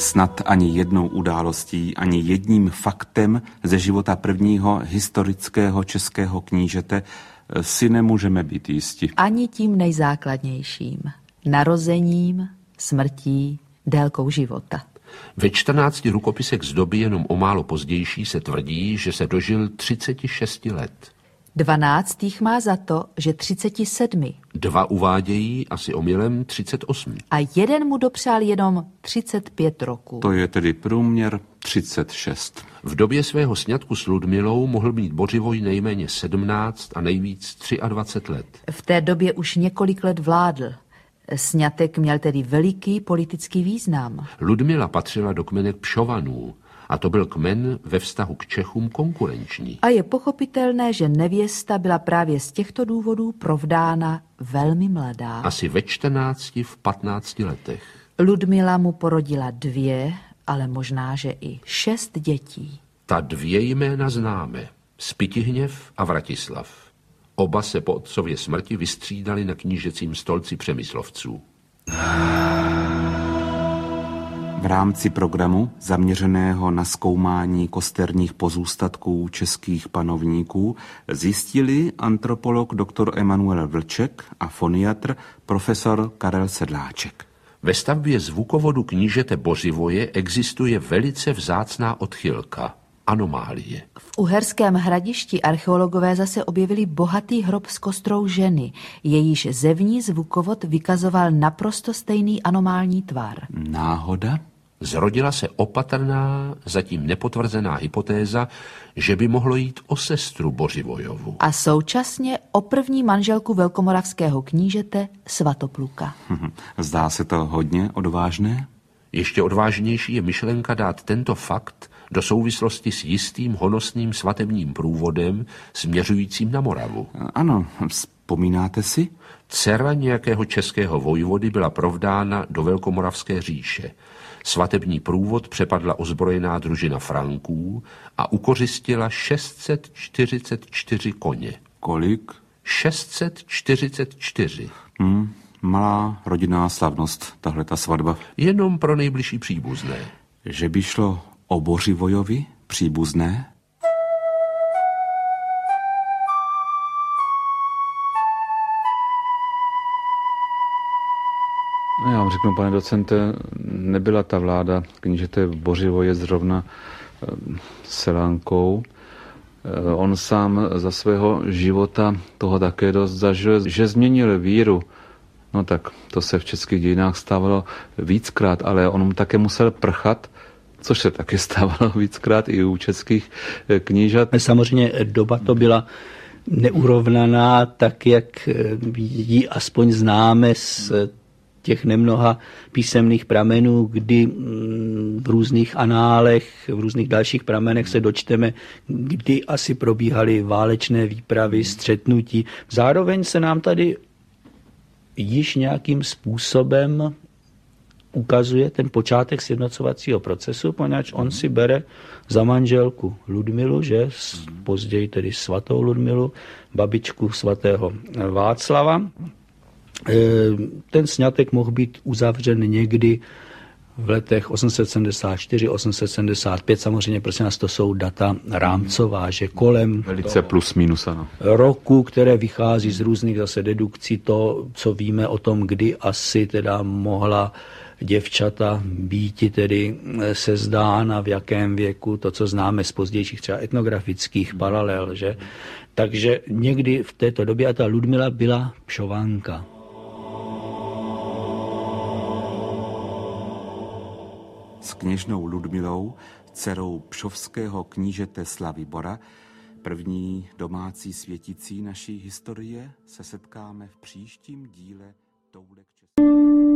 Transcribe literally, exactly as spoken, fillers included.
Snad ani jednou událostí, ani jedním faktem ze života prvního historického českého knížete si nemůžeme být jisti. Ani tím nejzákladnějším. Narozením, smrtí, délkou života. Ve čtrnácti rukopisech z doby jenom o málo pozdější se tvrdí, že se dožil třicet šest let. Dvanáct jich má za to, že třicet sedm. Dva uvádějí asi omylem třicet osm. A jeden mu dopřál jenom třicet pět roků. To je tedy průměr třicet šest. V době svého sňatku s Ludmilou mohl mít Bořivoj nejméně sedmnáct a nejvíc dvacet tři let. V té době už několik let vládl. Sňatek měl tedy veliký politický význam. Ludmila patřila do kmene Pšovanů a to byl kmen ve vztahu k Čechům konkurenční. A je pochopitelné, že nevěsta byla právě z těchto důvodů provdána velmi mladá. Asi ve čtrnácti, v patnácti letech. Ludmila mu porodila dvě, ale možná, že i šest dětí. Ta dvě jména známe. Spytihněv a Vratislav. Oba se po otcově smrti vystřídali na knížecím stolci Přemyslovců. V rámci programu zaměřeného na zkoumání kosterních pozůstatků českých panovníků zjistili antropolog doktor Emanuel Vlček a foniatr profesor Karel Sedláček. Ve stavbě zvukovodu knížete Bořivoje existuje velice vzácná odchylka. Anomálie. V Uherském Hradišti archeologové zase objevili bohatý hrob s kostrou ženy. Jejíž zevní zvukovod vykazoval naprosto stejný anomální tvar. Náhoda? Zrodila se opatrná, zatím nepotvrzená hypotéza, že by mohlo jít o sestru Bořivojovu. A současně o první manželku velkomoravského knížete Svatopluka. Zdá se to hodně odvážné? Ještě odvážnější je myšlenka dát tento fakt do souvislosti s jistým honosným svatebním průvodem směřujícím na Moravu. Ano, vzpomínáte si? Dcera nějakého českého vojvody byla provdána do Velkomoravské říše. Svatební průvod přepadla ozbrojená družina Franků a ukořistila šest set čtyřicet čtyři koně. Kolik? šest set čtyřicet čtyři. Hmm, malá rodinná slavnost, tahle ta svatba. Jenom pro nejbližší příbuzné. Že by šlo o Bořivojovi příbuzné? No já vám řeknu, pane docente, nebyla ta vláda knížete Bořivoje zrovna selánkou. On sám za svého života toho také dost zažil, že změnil víru. No tak to se v českých dějinách stávalo víckrát, ale on také musel prchat, což se taky stávalo víckrát i u českých knížat. Samozřejmě doba to byla neurovnaná, tak jak ji aspoň známe z těch nemnoha písemných pramenů, kdy v různých análech, v různých dalších pramenech se dočteme, kdy asi probíhaly válečné výpravy, střetnutí. Zároveň se nám tady již nějakým způsobem ukazuje ten počátek sjednocovacího procesu, poněvadž on si bere za manželku Ludmilu, že později tedy svatou Ludmilu, babičku svatého Václava. Ten sňatek mohl být uzavřen někdy v letech osm set sedmdesát čtyři, osm set sedmdesát pět, samozřejmě prosím nás to jsou data rámcová, že kolem velice plus minus, ano. Roku, které vychází z různých zase dedukcí, to, co víme o tom, kdy asi teda mohla děvčata býti tedy sezdána, v jakém věku, to, co známe z pozdějších třeba etnografických paralel, že? Takže někdy v této době, a ta Ludmila byla Pšovanka. S kněžnou Ludmilou, dcerou pšovského knížete Slavibora, první domácí světicí naší historie, se setkáme v příštím díle Toulek České.